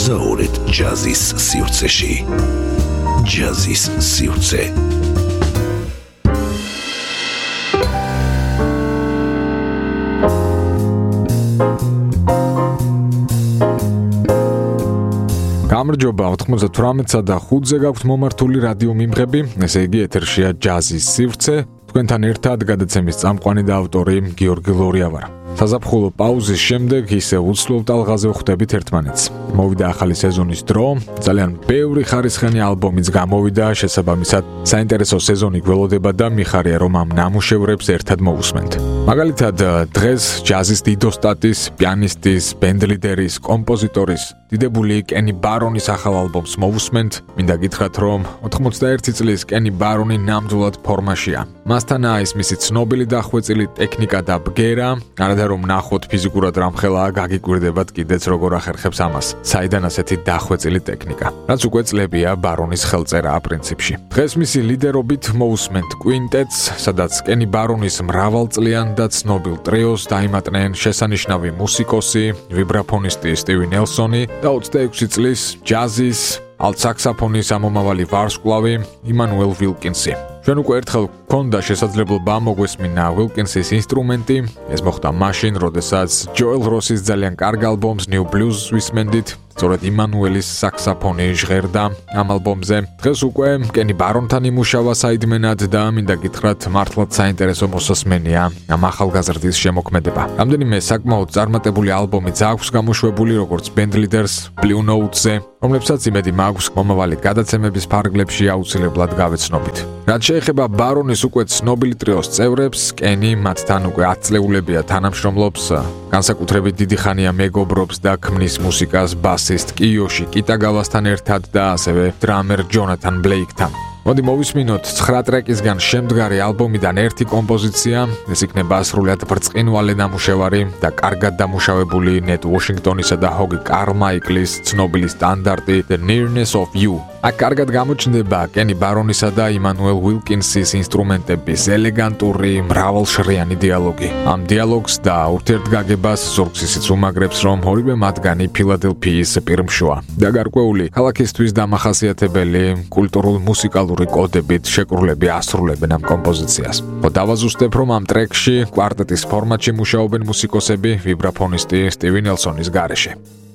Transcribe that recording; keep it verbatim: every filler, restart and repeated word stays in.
მოგზაურეთ ჯაზის სივრცეში. ჯაზის სივრცე. გამარჯობა, ოთხმოცდათვრამეტსა და ხუთზე გაქვთ მომართული რადიო მიმღები, ესე იგი ეთერშია ჯაზის სივრცე. თქვენთან ერთად გადაცემის წამყვანი და ავტორი გიორგი ლორია ვარ. საზაფხულო პაუზის შემდეგ ისევ უცვლელ ტალღაზე ვხვდებით ერთმანეთს. მოვიდა ახალი სეზონის დრო, ძალიან ბევრი ხარისხიანი ალბომიც გამოვიდა, შესაბამისად საინტერესო სეზონი გველოდება და მიხარია რომ ამ ნამუშევრებს ერთად მოვუსმენთ. მაგალითად, დღეს ჯაზის დიდოსტატის, პიანისტის, ბენდლიდერის, კომპოზიტორის, დიდებული კენი ბარონის ახალ ალბომს მოვუსმენთ. მინდა გითხრათ, რომ ოთხმოცდაერთი წლის კენი ბარონი ნამდვილად ფორმაშია. მასთანაა ის მისი ცნობილი დახვეწილი ტექნიკა და ბგერა, არადა რომ ნახოთ ფიზიკურად რამხელაა, გაგიკვირდებათ კიდეც როგორ ახერხებს ამას. საიდან ასეთი დახვეწილი ტექნიკა? რაც უკვე წლებია ბარონის ხელწერაა პრინციპში. დღეს მისი ლიდერობით მოვუსმენთ კვინტეტს, სადაც კენი ბარონის მრავალწლიან და ცნობილ ტრიოს დაიმატნენ შესანიშნავი მუსიკოსი, ვიბრაფონისტი სტივი ნელსონი და ოცდაექვსი წლის ჯაზის ალტსაქსაფონის ამომავალი ვარსკვლავი იმანუელ ვილკინსი. ჩვენ უკვე ერთხელ გქონდა შესაძლებლობა მოგვესმინა ვილკინსის ინსტრუმენტი. ეს მოხდა მაშინ, როდესაც ჯოელ როსის ძალიან კარგ ალბომს New Blues ვისმენდით. სწორედ იმანუელის საქსაფონი ჟღერდა ამ ალბომზე. დღეს უკვე კენი ბარონთან იმუშავა საიდმენად და მინდა გითხრათ, მართლაც საინტერესო მოსასმენია ამ ახალგაზრდის შემოქმედება. რამდენიმე საკმაოდ წარმატებული ალბომიც აქვს გამოშვებული, როგორც ბენდლიდერს, Blue Notes-ზე, რომლებსაც იმედი მაქვს მომავალი გადაცემების ფარგლებში აუცილებლად გავეცნობით. რაც შეეხება ბარონის უკვე ცნობილი ტრიოს წევრებს, კენი მათთან უკვე ათი წლეულებია თანამშრომლობს, განსაკუთრებით დიდი ხანია მეგობრობს და ქმნის მუსიკას ბასისტ კიოში კიტაგავასთან ერთად და ასევე დრამერ ჯონათან ბლეიქთან. მოდი მოვისმინოთ ცხრა ტრეკისგან შემდგარი ალბომიდან ერთი კომპოზიცია, ეს იქნება სრულიად ბრწყინვალე ნამუშევარი და კარგად დამუშავებული ნეტ ვაშინგტონისა და ჰოგი კარმაიკლის ცნობილი სტანდარტი The Nearness of You. აქ კარგად გამოჩნდება კენი ბარონისა და იმანუელ ვილკინსის ინსტრუმენტების ელეგანტური, მრავალშრიანი დიალოგი. ამ დიალოგს და ურთიერთგაგებას ზურგს ისიც უმაგრებს, რომ ორივე მათგანი ფილადელფიის პირმშოა და გარკვეული ქალაქისთვის დამახასიათებელი კულტურულ-მუსიკალური კოდებით შეკრულები ასრულებენ ამ კომპოზიციას. ხო დავაზუსტებ, რომ ამ ტრეკში კვარტეტის ფორმატში მუშაობენ მუსიკოსები ვიბრაფონისტი სტივი ნელსონის გარეშე.